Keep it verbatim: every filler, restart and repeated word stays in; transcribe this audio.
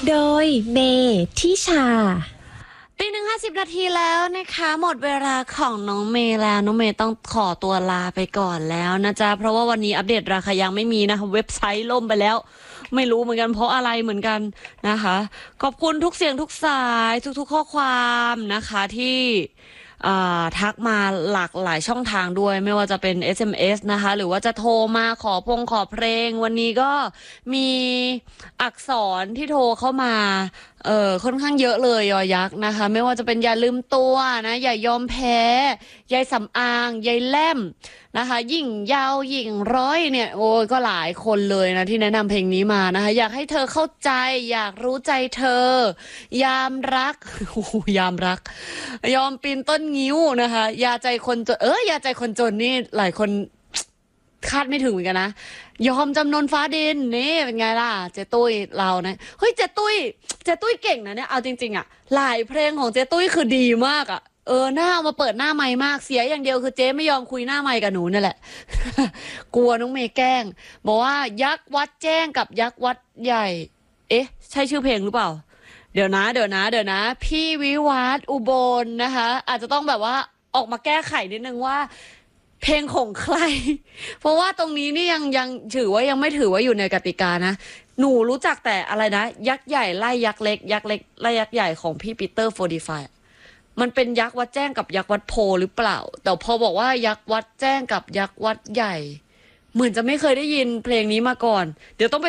โดยเมทิชาตีหนึ่งห้าสิบนาทีแล้วนะคะหมดเวลาของน้องเมย์แล้วน้องเมย์ต้องขอตัวลาไปก่อนแล้วนะจ๊ะเพราะว่าวันนี้อัปเดตราคายังไม่มีนะคะเว็บไซต์ล่มไปแล้วไม่รู้เหมือนกันเพราะอะไรเหมือนกันนะคะขอบคุณทุกเสียงทุกสายทุกๆข้อความนะคะที่ทักมาหลากหลายช่องทางด้วยไม่ว่าจะเป็น เอส เอ็ม เอส นะคะหรือว่าจะโทรมาขอพงขอเพลงวันนี้ก็มีอักษรที่โทรเข้ามาเออค่อนข้างเยอะเลยยอยักษ์นะคะไม่ว่าจะเป็นอย่าลืมตัวนะอย่ายอมแพ้ยายสำอางยายแล่มนะคะยิ่งยาวยิ่งร้อยเนี่ยโอ้ยก็หลายคนเลยนะที่แนะนำเพลงนี้มานะคะอยากให้เธอเข้าใจอยากรู้ใจเธอยามรักโอ้ยามรักยอมปีนต้นงิ้วนะคะยาใจคนจนเออยาใจคนจนนี่หลายคนคาดไม่ถึงเหมือนกันนะยอมจำนนฟ้าดินนี่เป็นไงล่ะเจตุ้ยเรานะเฮ้ยเจตุ้ยเจตุ้ยเก่งนะเนี่ยเอาจริงๆอ่ะหลายเพลงของเจตุ้ยคือดีมากอ่ะเออหน้าเอามาเปิดหน้าไมค์มากเสียอย่างเดียวคือเจ๊ไม่ยอมคุยหน้าไมค์กับหนูนั่นแหละ กลัวน้องเมย์แกล้งบอกว่ายักษ์วัดแจ้งกับยักษ์วัดใหญ่เอ๊ะใช่ชื่อเพลงหรือเปล่าเดี๋ยวนะเดี๋ยวนะเดี๋ยวนะพี่วิวัฒน์อุบลนะคะอาจจะต้องแบบว่าออกมาแก้ไขนิดนึงว่าเพลงของใครเพราะว่าตรงนี้นี่ยังยังถือว่ายังไม่ถือว่าอยู่ในกติกานะหนูรู้จักแต่อะไรนะยักษ์ใหญ่ไล่ยักษ์เล็กยักษ์เล็กไล่ยักษ์ใหญ่ของพี่ปีเตอร์โฟร์ดีไฟมันเป็นยักษ์วัดแจ้งกับยักษ์วัดโพหรือเปล่าแต่พอบอกว่ายักษ์วัดแจ้งกับยักษ์วัดใหญ่เหมือนจะไม่เคยได้ยินเพลงนี้มาก่อนเดี๋ยวต้องไป